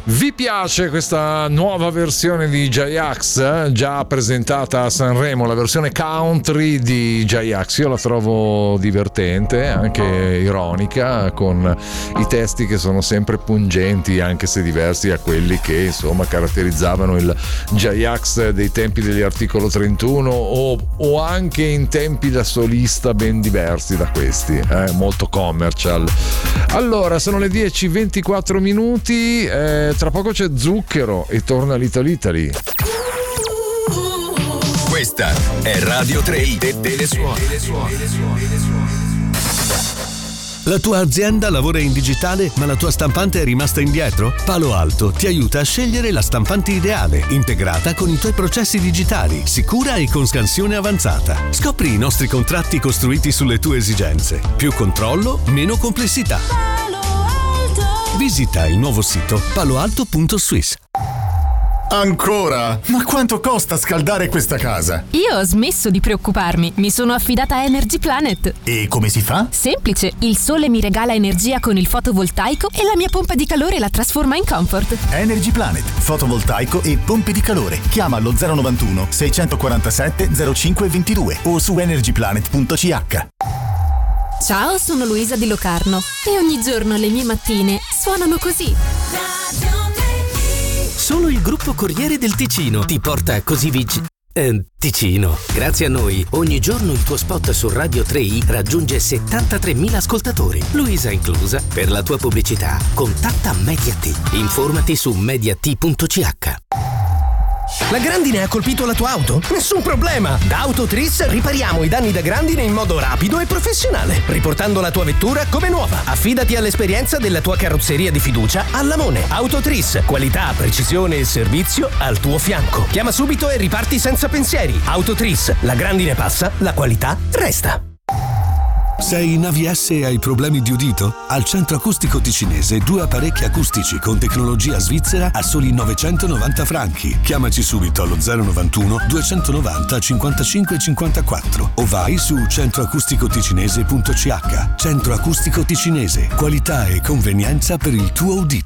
Vi piace questa nuova versione di J-Ax, già presentata a Sanremo, la versione country di J-Ax? Io la trovo divertente, anche ironica, con i testi che sono sempre pungenti, anche se diversi a quelli che insomma caratterizzavano il J-Ax dei tempi degli Articolo 31 o anche in tempi da solista ben diversi da questi, molto commercial. Allora, sono le 10:24 minuti, tra poco c'è Zucchero e torna l'Italy. Questa è Radio 3 delle suore. La tua azienda lavora in digitale, ma la tua stampante è rimasta indietro? Palo Alto ti aiuta a scegliere la stampante ideale, integrata con i tuoi processi digitali, sicura e con scansione avanzata. Scopri i nostri contratti costruiti sulle tue esigenze. Più controllo, meno complessità. Visita il nuovo sito paloalto.swiss. Ancora? Ma quanto costa scaldare questa casa? Io ho smesso di preoccuparmi, mi sono affidata a Energy Planet. E come si fa? Semplice, il sole mi regala energia con il fotovoltaico e la mia pompa di calore la trasforma in comfort. Energy Planet, fotovoltaico e pompe di calore. Chiama allo 091 647 0522 o su energyplanet.ch. Ciao, sono Luisa di Locarno e ogni giorno le mie mattine suonano così. Solo il gruppo Corriere del Ticino ti porta così Ticino. Grazie a noi, ogni giorno il tuo spot su Radio 3i raggiunge 73.000 ascoltatori, Luisa inclusa. Per la tua pubblicità, contatta Mediat. Informati su mediat.ch. La grandine ha colpito la tua auto? Nessun problema! Da Autotris ripariamo i danni da grandine in modo rapido e professionale, riportando la tua vettura come nuova. Affidati all'esperienza della tua carrozzeria di fiducia a Lamone. Autotris, qualità, precisione e servizio al tuo fianco. Chiama subito e riparti senza pensieri. Autotris, la grandine passa, la qualità resta. Sei in AVS e hai problemi di udito? Al Centro Acustico Ticinese 2 apparecchi acustici con tecnologia svizzera a soli 990 franchi. Chiamaci subito allo 091 290 55 54 o vai su centroacusticoticinese.ch. Centro Acustico Ticinese, qualità e convenienza per il tuo udito.